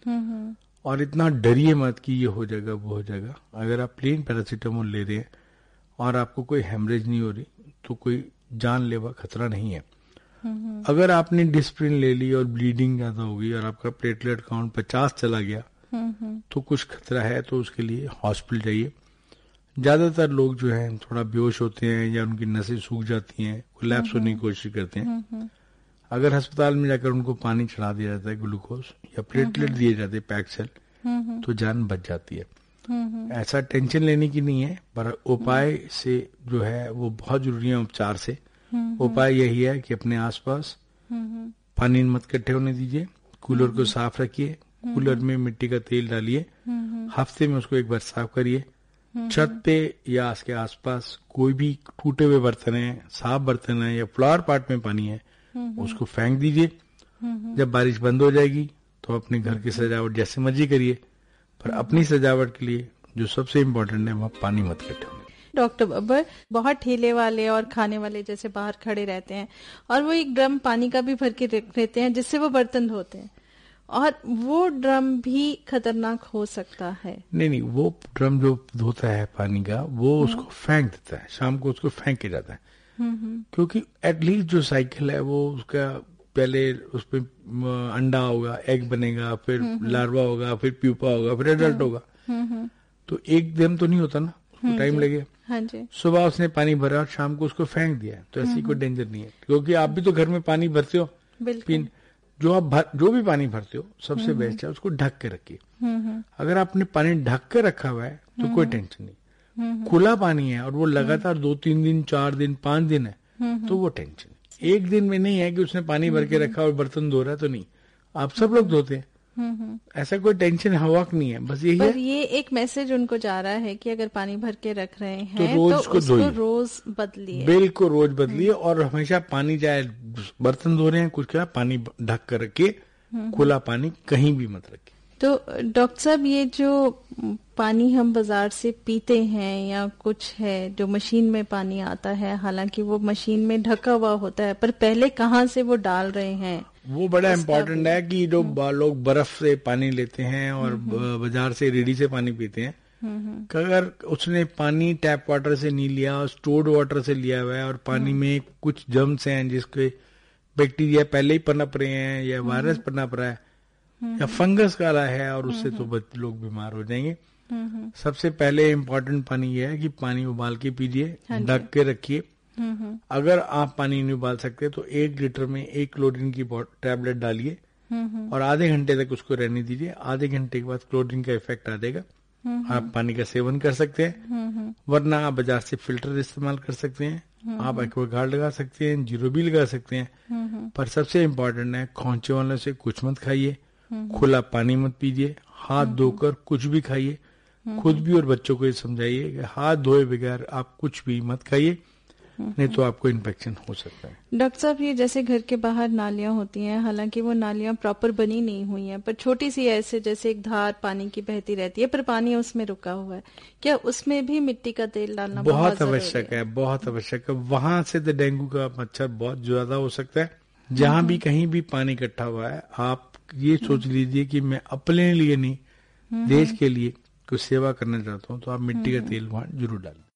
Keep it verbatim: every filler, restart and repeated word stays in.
और इतना डरिए मत कि ये हो जाएगा वो हो जाएगा। अगर आप प्लेन पैरासीटामोल ले रहे हैं और आपको कोई हेमरेज नहीं हो रही तो कोई जानलेवा खतरा नहीं है। अगर आपने डिस्प्रिन ले ली और ब्लीडिंग ज्यादा हो गई और आपका प्लेटलेट काउंट पचास चला गया तो कुछ खतरा है, तो उसके लिए हॉस्पिटल जाइए। ज्यादातर लोग जो हैं थोड़ा बेहोश होते हैं या उनकी नसें सूख जाती हैं, कोलैप्स होने की कोशिश करते हैं। अगर अस्पताल में जाकर उनको पानी चढ़ा दिया जाता है, ग्लूकोज या प्लेटलेट दिए जाते हैं पैक सेल, तो जान बच जाती है। ऐसा टेंशन लेने की नहीं है, पर उपाय से जो है वो बहुत जरूरी है। उपचार से उपाय यही है कि अपने आसपास पानी मत इकट्ठे होने दीजिए, कूलर को साफ रखिए, कूलर में मिट्टी का तेल डालिए, हफ्ते में उसको एक बार साफ करिए। छत पे या उसके आसपास कोई भी टूटे हुए बर्तन है, साफ बर्तन है या फ्लावर पॉट में पानी है, उसको फेंक दीजिए। जब बारिश बंद हो जाएगी तो अपने घर की सजावट जैसे मर्जी करिए, पर अपनी सजावट के लिए जो सबसे इम्पोर्टेंट है वह पानी मत इकट्ठे होने। डॉक्टर बब्बर, बहुत ठेले वाले और खाने वाले जैसे बाहर खड़े रहते हैं और वो एक ड्रम पानी का भी भर के रख लेते हैं जिससे वो बर्तन धोते हैं, और वो ड्रम भी खतरनाक हो सकता है। नहीं नहीं, वो ड्रम जो धोता है पानी का वो उसको फेंक देता है, शाम को उसको फेंक के जाता है। क्योंकि एटलीस्ट जो साइकिल है वो उसका पहले उसपे अंडा होगा, एग बनेगा, फिर लार्वा होगा, फिर प्यूपा होगा, फिर एडल्ट होगा, तो एक दिन तो नहीं होता ना, उसको टाइम लगेगा। हाँ जी। सुबह उसने पानी भरा और शाम को उसको फेंक दिया, तो ऐसी कोई डेंजर नहीं है। क्योंकि आप भी तो घर में पानी भरते हो, पिन जो आप भर, जो भी पानी भरते हो सबसे बेस्ट है उसको ढक के रखिए। अगर आपने पानी ढक के रखा हुआ है तो कोई टेंशन नहीं। खुला पानी है और वो लगातार दो तीन दिन चार दिन पांच दिन है तो वो टेंशन। एक दिन में नहीं है कि उसने पानी भर के रखा और बर्तन धो रहा है, तो नहीं, आप सब लोग धोते हैं, ऐसा कोई टेंशन हवाक नहीं है। बस यही पर है, ये एक मैसेज उनको जा रहा है कि अगर पानी भर के रख रहे हैं तो रोज तो उसको उसको धोइए, रोज बदलिए, बिल्कुल रोज बदलिए। और हमेशा पानी, चाहे बर्तन धो रहे हैं कुछ क्या, पानी ढक कर रखिए, खुला पानी कहीं भी मत रखिए। तो डॉक्टर साहब, ये जो पानी हम बाजार से पीते हैं या कुछ है जो मशीन में पानी आता है, हालांकि वो मशीन में ढका हुआ होता है, पर पहले कहाँ से वो डाल रहे हैं, वो बड़ा इम्पोर्टेंट है। कि जो लोग बर्फ से पानी लेते हैं और बाजार से रेडी से पानी पीते हैं, अगर उसने पानी टैप वाटर से नहीं लिया, स्टोर्ड वाटर से लिया हुआ है और पानी में कुछ जर्म्स हैं जिसके बैक्टीरिया पहले ही पनप रहे हैं या वायरस पनप रहा है या फंगस का रहा है, और उससे तो लोग बीमार हो जाएंगे। सबसे पहले इम्पोर्टेंट पानी यह है कि पानी उबाल के पीजिए, ढक के रखिए। अगर आप पानी नहीं उबाल सकते तो एक लीटर में एक क्लोरीन की टैबलेट डालिए और आधे घंटे तक उसको रहने दीजिए। आधे घंटे के बाद क्लोरीन का इफेक्ट आ जाएगा, आप पानी का सेवन कर सकते हैं। वरना आप बाजार से फिल्टर इस्तेमाल कर सकते हैं, आप एक्वागार्ड लगा सकते हैं, जीरो भी लगा सकते हैं। पर सबसे इम्पोर्टेंट है, खोंचे वालों से कुछ मत खाइए, खुला पानी मत पीजिए, हाथ धोकर कुछ भी खाइए। खुद भी और बच्चों को ये समझाइए कि हाथ धोए बगैर आप कुछ भी मत खाइए, नहीं तो आपको इन्फेक्शन हो सकता है। डॉक्टर साहब, ये जैसे घर के बाहर नालियां होती हैं, हालांकि वो नालियां प्रॉपर बनी नहीं हुई हैं, पर छोटी सी ऐसे जैसे एक धार पानी की बहती रहती है, पर पानी उसमें रुका हुआ है, क्या उसमें भी मिट्टी का तेल डालना बहुत, बहुत आवश्यक है? बहुत आवश्यक है। वहां से तो डेंगू का मच्छर बहुत ज्यादा हो सकता है। जहां भी कहीं भी पानी इकट्ठा हुआ है, आप ये सोच लीजिए कि मैं अपने लिए नहीं, देश के लिए कुछ सेवा करना चाहता हूँ, तो आप मिट्टी का तेल वहां जरूर डालें।